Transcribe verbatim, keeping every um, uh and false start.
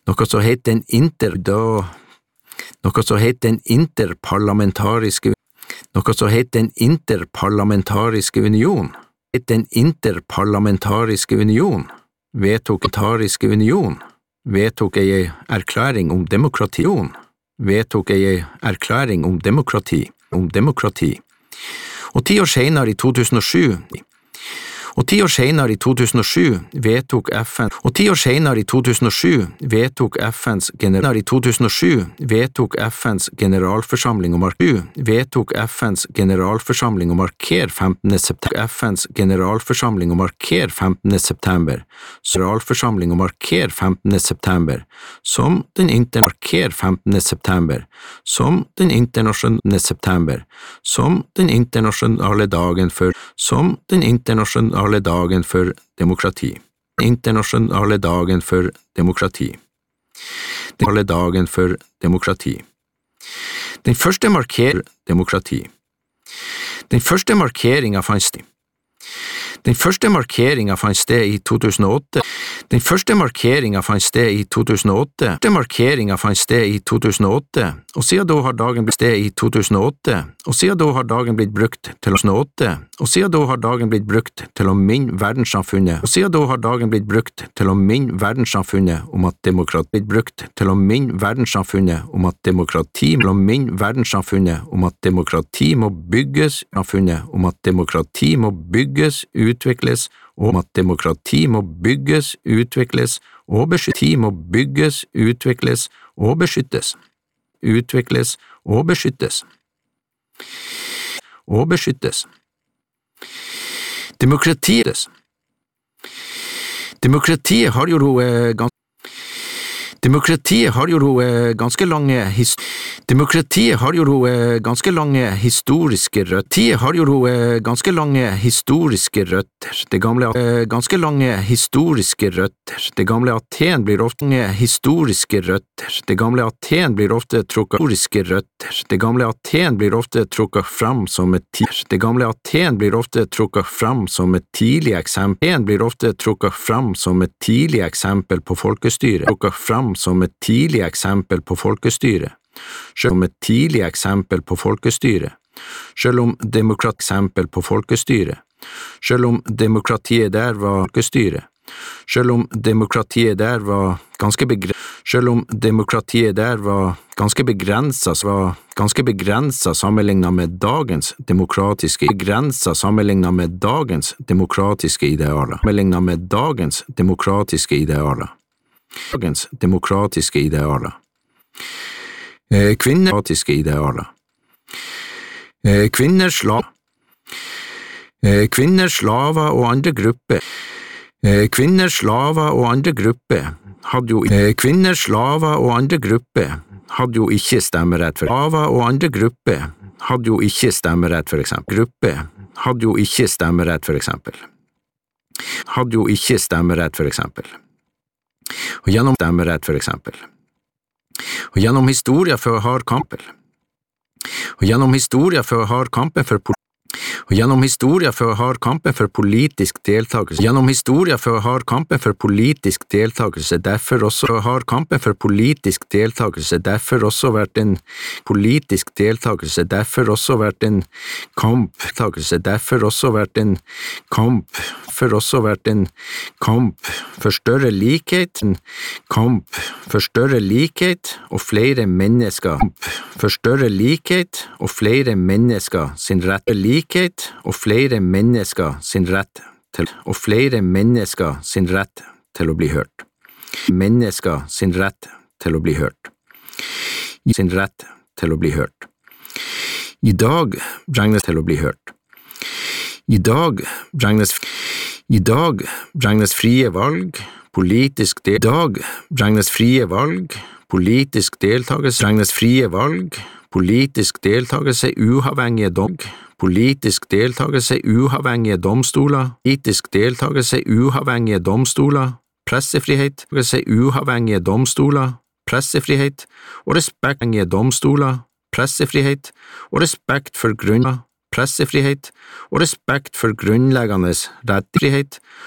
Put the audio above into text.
noe som het den inter, da, noe som het den interparlamentariske, noe som het den interparlamentariske union, den interparlamentariske union, vedtok parlamentariske union, vedtok ei erklæring om demokration, vedtok ei erklæring om demokrati, om demokrati. Og ti år senere i to tusen og sju, og ti år senere i to tusen og sju vedtok F N, og ti år senere i to tusen og sju vedtok FNs general, i to tusen og sju vedtok FNs generalforsamling å markere, vedtok FNs generalforsamling å markere femtende september, FNs generalforsamling å markere femtende september, generalforsamling å markere femtende september, som den intermarkere femtende september, som den internasjonale september, som den internasjonale dagen for, som den internasjonale internasjonale dagen for demokrati. Internasjonale dagen for demokrati. Internasjonale dagen for demokrati. Den første markering demokrati. Den første markeringen fant sted. Den første markeringen fant sted i to tusen og åtte. Den første markeringen fant sted i to tusen og åtte. Den første markeringen fant sted i to tusen og åtte, og siden da har dagen blitt sted i to tusen og åtte, og siden da har dagen blitt brukt til å åtte, og siden da har dagen blitt brukt til å minne verdenssamfunnet, og siden da har dagen blitt brukt til å minne verdenssamfunnet om at demokrati blitt brukt til å minne verdenssamfunnet om at demokrati, til å minne verdenssamfunnet om at demokrati må bygges, samfunnet om at demokrati må bygges, utvikles, og om at demokrati må bygges, utvikles og beskyttes, må bygges, utvikles og beskyttes, utvikles og beskyttes, og beskyttes. Demokratiet, demokratiet har jo eh, gans Demokratiet har jo eh, ganske lange his Demokratiet har jo eh, ganske lange historiske røtter. Demokratiet har jo eh, ganske lange historiske røtter. Det gamle eh, ganske lange historiske røtter. Det gamle Aten blir ofte historiske røtter. Det gamle Aten blir ofte trukket historiske røtter. Det gamle Aten blir ofte trukket fram som et Det gamle Aten blir ofte trukket fram som et tidlig eksempel. Aten blir ofte trukket fram som et tidlig eksempel på folkestyre. Trukket fram som et tidlig eksempel på folkestyre. Selv om et tidlig eksempel på folkestyre. Selv om demokrati eksempel på folkestyre. Selv om demokratiet der var folkestyre. Selv om demokratiet der var ganske begrenset. Selv om demokratiet der var ganske begrenset, var ganske begrenset sammenlignet med dagens demokratiske begrenset sammenlignet med dagens demokratiske idealer. Sammenlignet med dagens demokratiske idealer. Dagens demokratiske idealer. Kvinner demokratiske idealer. Kvinner slav. Kvinner slaver og andre grupper. Kvinner slaver og andre grupper hadde jo Kvinner slaver og andre grupper hadde jo ikke stemmerett for slaver og andre grupper hadde jo ikke stemmerett for eksempel. Grupper hadde jo ikke stemmerett for eksempel. Hadde jo ikke stemmerett for eksempel. Og gjennom stemmerett for eksempel. Og gjennom historia for hard kampen. Og gjennom historia for hard kampen for Og gjennom historia for hard kampen for politisk deltakelse. Gjennom historia for hard kampen for politisk deltakelse. Derfor også hard kampen for politisk deltakelse. Derfor også vært en politisk deltakelse. Derfor også vært en kamp. Derfor også vært en kamp. For også vært en kamp for større likhet. En kamp for større likhet og flere mennesker. For større likhet og flere mennesker sin rett til likhet og flere mennesker sin rett til og flere mennesker sin rett til å bli hørt. Mennesker sin rett til å bli hørt. Sin rett til å bli hørt. I dag regnes til å bli hørt. I dag regnes I dag regnes frie valg, politisk del I dag regnes frie valg, politisk deltakelse regnes frie valg, politisk deltakelse uavhengige dom, politisk deltakelse uavhengige domstoler, politisk deltakelse uavhengige domstoler, pressefrihet, uavhengige domstoler, pressefrihet og respekt for domstoler, pressefrihet og respekt for grunn, pressefrihet og respekt for grunnleggende rettigheter